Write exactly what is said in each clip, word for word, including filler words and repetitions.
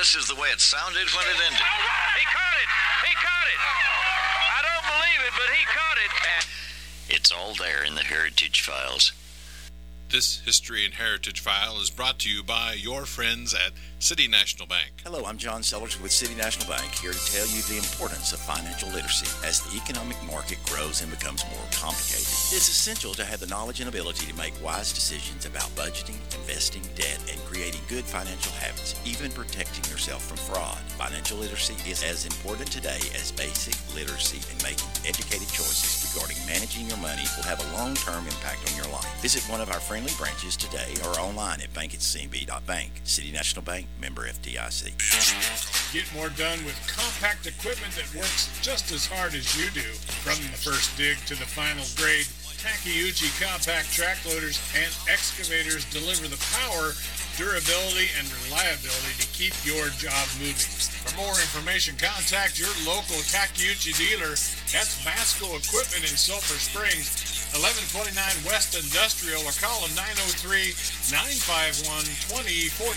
this is the way it sounded when it ended. He caught it! He caught it! I don't believe it, but he caught it! It's all there in the Heritage Files. This History and Heritage File is brought to you by your friends at City National Bank. Hello, I'm John Sellers with City National Bank, here to tell you the importance of financial literacy. As the economic market grows and becomes more complicated, it's essential to have the knowledge and ability to make wise decisions about budgeting, investing, debt, and creating good financial habits, even protecting yourself from fraud. Financial literacy is as important today as basic literacy, and making educated choices regarding managing your money will have a long-term impact on your life. Visit one of our friendly branches today or online at bank at c n b dot bank. City National Bank, member F D I C. Get more done with compact equipment that works just as hard as you do. From the first dig to the final grade, Takeuchi compact track loaders and excavators deliver the power, durability, and reliability to keep your job moving. For more information, contact your local Takeuchi dealer. That's Masco Equipment in Sulphur Springs, eleven twenty-nine West Industrial, or call them nine oh three, nine five one, two oh four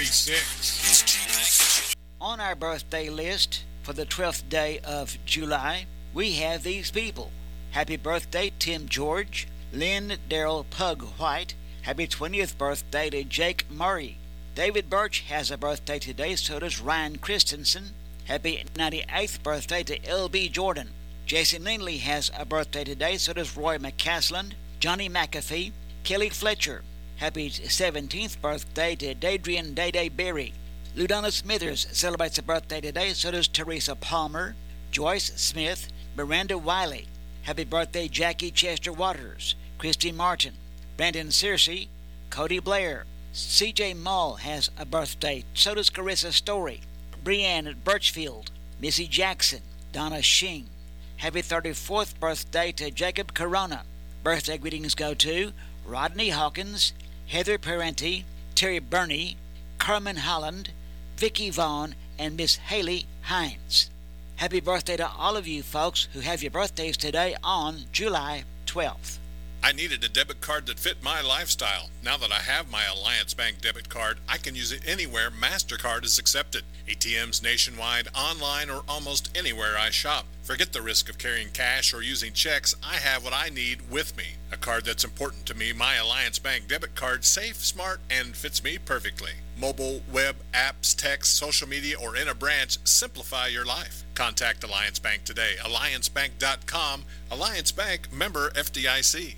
six. On our birthday list for the twelfth day of July, we have these people. Happy birthday, Tim George, Lynn Darrell Pug White. Happy twentieth birthday to Jake Murray. David Birch has a birthday today, so does Ryan Christensen. Happy ninety-eighth birthday to L B Jordan. Jason Lindley has a birthday today, so does Roy McCasland, Johnny McAfee, Kelly Fletcher. Happy seventeenth birthday to Dadrian Day Day Berry. Ludonna Smithers celebrates a birthday today, so does Teresa Palmer, Joyce Smith, Miranda Wiley. Happy birthday, Jackie Chester Waters, Christy Martin, Brandon Searcy, Cody Blair. C J Mall has a birthday, so does Carissa Story, Brianne Birchfield, Missy Jackson, Donna Shing. Happy thirty-fourth birthday to Jacob Corona. Birthday greetings go to Rodney Hawkins, Heather Parenti, Terry Burney, Carmen Holland, Vicky Vaughn, and Miss Haley Hines. Happy birthday to all of you folks who have your birthdays today on July twelfth. I needed a debit card that fit my lifestyle. Now that I have my Alliance Bank debit card, I can use it anywhere MasterCard is accepted. A T Ms nationwide, online, or almost anywhere I shop. Forget the risk of carrying cash or using checks. I have what I need with me. A card that's important to me, my Alliance Bank debit card, safe, smart, and fits me perfectly. Mobile, web, apps, text, social media, or in a branch, simplify your life. Contact Alliance Bank today. alliance bank dot com. Alliance Bank, member F D I C.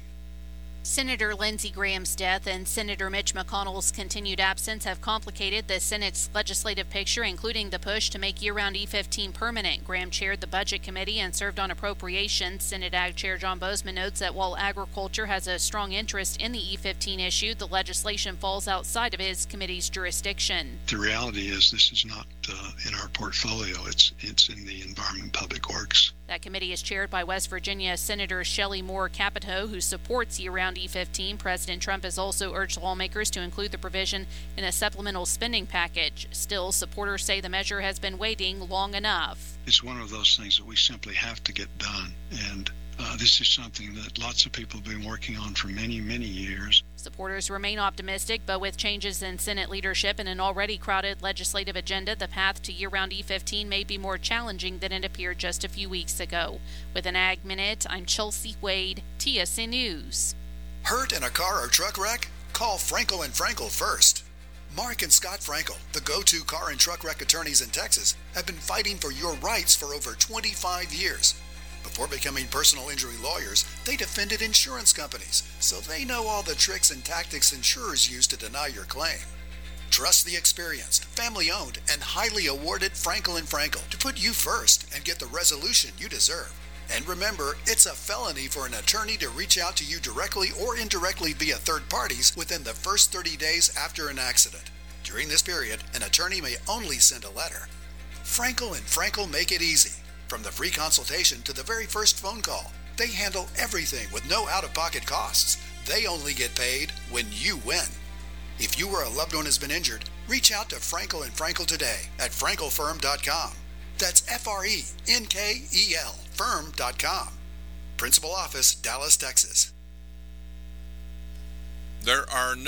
Senator Lindsey Graham's death and Senator Mitch McConnell's continued absence have complicated the Senate's legislative picture, including the push to make year-round E fifteen permanent. Graham chaired the Budget Committee and served on appropriations. Senate Ag Chair John Bozeman notes that while agriculture has a strong interest in the E fifteen issue, the legislation falls outside of his committee's jurisdiction. The reality is this is not uh, in our portfolio. It's, it's in the Environment and Public Works. That committee is chaired by West Virginia Senator Shelley Moore Capito, who supports year-round E fifteen. President Trump has also urged lawmakers to include the provision in a supplemental spending package. Still, supporters say the measure has been waiting long enough. It's one of those things that we simply have to get done, and uh, this is something that lots of people have been working on for many, many years. Supporters remain optimistic, but with changes in Senate leadership and an already crowded legislative agenda, the path to year-round E fifteen may be more challenging than it appeared just a few weeks ago. With an Ag Minute, I'm Chelsea Wade, T S N News. Hurt in a car or truck wreck? Call Frankel and Frankel first. Mark and Scott Frankel, the go-to car and truck wreck attorneys in Texas, have been fighting for your rights for over twenty-five years. Before becoming personal injury lawyers, they defended insurance companies, so they know all the tricks and tactics insurers use to deny your claim. Trust the experienced, family-owned, and highly awarded Frankel and Frankel to put you first and get the resolution you deserve. And remember, it's a felony for an attorney to reach out to you directly or indirectly via third parties within the first thirty days after an accident. During this period, an attorney may only send a letter. Frankel and Frankel make it easy. From the free consultation to the very first phone call, they handle everything with no out-of-pocket costs. They only get paid when you win. If you or a loved one has been injured, reach out to Frankel and Frankel today at frankel firm dot com. That's F R E N K E L firm dot com. Principal Office, Dallas, Texas. There are no